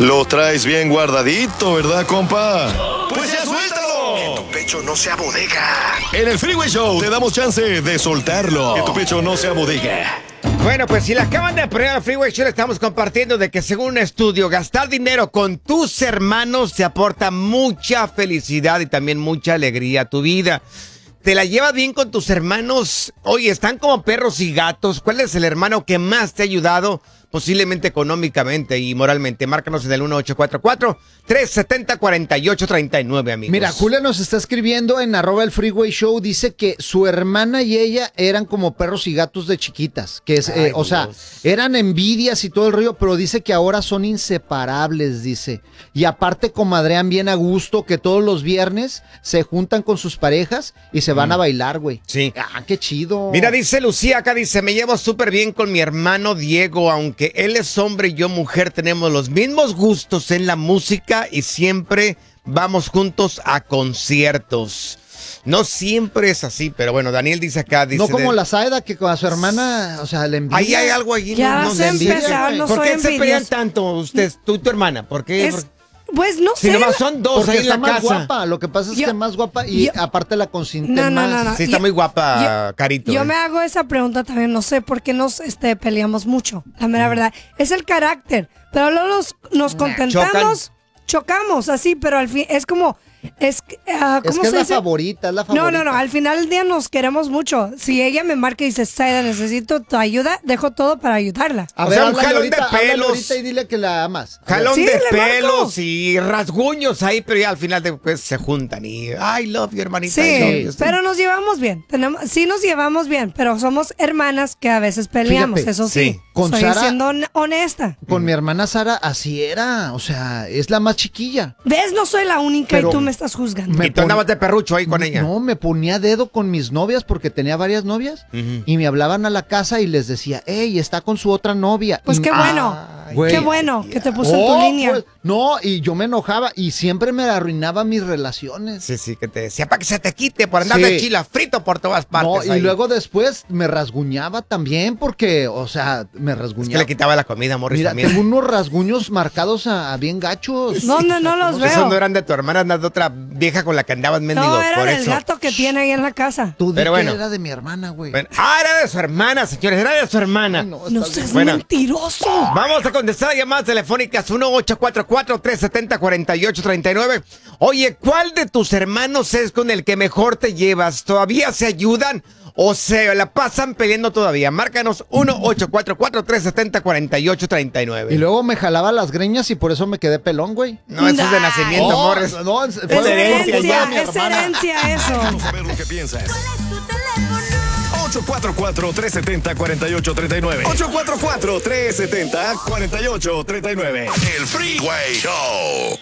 Lo traes bien guardadito, ¿verdad, compa? ¡Pues ya suéltalo! Que tu pecho no sea bodega. En el Freeway Show te damos chance de soltarlo. Que tu pecho no sea bodega. Bueno, pues si la acaban de poner al Freeway Show, le estamos compartiendo de que según un estudio, gastar dinero con tus hermanos te aporta mucha felicidad y también mucha alegría a tu vida. ¿Te la llevas bien con tus hermanos? Oye, están como perros y gatos. ¿Cuál es el hermano que más te ha ayudado? Posiblemente económicamente y moralmente. Márcanos en el 1844-370-4839, amigos. Mira, Julia nos está escribiendo en @el Freeway Show. Dice que su hermana y ella eran como perros y gatos de chiquitas. Que es, o sea, eran envidias y todo el rollo, pero dice que ahora son inseparables, dice. Y aparte comadrean bien a gusto, que todos los viernes se juntan con sus parejas y se van a bailar, güey. Sí. Ah, qué chido. Mira, dice Lucía acá, dice, me llevo súper bien con mi hermano Diego, aunque él es hombre y yo mujer, tenemos los mismos gustos en la música y siempre vamos juntos a conciertos. No siempre es así, pero bueno, Daniel dice acá, dice... No como la Saida, que con su hermana, o sea, le envidia. Ahí hay algo allí. Ya no vas sé, a empezar, no ¿Por soy qué se pelean envidiosa. tanto ustedes, tú y tu hermana? ¿Por qué? Pues no Si sé. nomás son dos Porque ahí en está la más casa. guapa, lo que pasa es que Yo- es más guapa y yo- aparte la consienten más. Sí, está muy guapa, Carito. Yo me hago esa pregunta también, no sé por qué nos peleamos mucho, la mera verdad. Es el carácter, pero luego nos contentamos, chocamos así, pero al fin es como... Es ¿cómo que se es la dice? favorita, es la favorita. No, al final del día nos queremos mucho. Si ella me marca y dice, Saida, necesito tu ayuda, dejo todo para ayudarla. A O ver, sea, un háblale jalón de háblale pelos. ahorita y dile que la amas. A ver. Jalón Sí, de le marco. pelos y rasguños ahí, pero ya al final después se juntan y I love you, hermanita. I love Sí, you. pero nos llevamos bien. Sí nos llevamos bien, pero somos hermanas que a veces peleamos, Fíjate, eso sí. sí. Con Estoy Sara- siendo honesta. Con mi hermana Sara así era, o sea, es la más chiquilla. ¿Ves? No soy la única Pero y tú me estás juzgando. me Y tú andabas de perrucho ahí con ella. No, me ponía dedo con mis novias porque tenía varias novias y me hablaban a la casa y les decía, hey, está con su otra novia. Pues Y- qué bueno. güey. Qué bueno que te puso en Oh, tu línea. pues, no, y yo me enojaba y siempre me arruinaba mis relaciones. Sí, que te decía para que se te quite por andar Sí. de chila frito por todas partes. No, y ahí. luego después me rasguñaba también porque, o sea, me Es que rasguñaba. le quitaba la comida, Morris, Mira, también. tengo unos rasguños marcados a bien gachos. No los Esos no veo. eran de tu hermana, eran de otra vieja con la que andabas, mendigo. No, era por del eso. gato que tiene ahí en la casa. Tú di Pero que bueno. era de mi hermana, güey. Bueno, era de su hermana, señores, era de su hermana. Ay, no, No estás seas Bueno. mentiroso. Vamos a contestar a llamadas telefónicas 1-844-370-4839. Oye, ¿cuál de tus hermanos es con el que mejor te llevas? ¿Todavía se ayudan o se la pasan peleando todavía? Márcanos 1-844-370-4839. Y luego me jalaba las greñas y por eso me quedé pelón, güey. No, eso es de nacimiento, No, Morris. no, fue Es de herencia ya, herencia, mi es hermana. herencia eso. Vamos a ver lo que piensas. 844-370-4839. 844-370-4839. El Freeway Show.